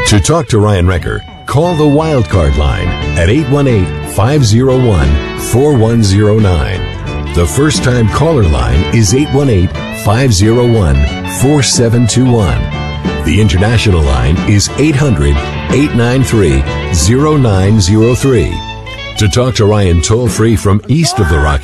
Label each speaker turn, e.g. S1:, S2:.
S1: To talk to Ryan Wrecker, call the Wildcard line at 818-501-4109. The first-time caller line is 818-501-4721. The international line is 800-893-0903. To talk to Ryan toll-free from east of the Rockies,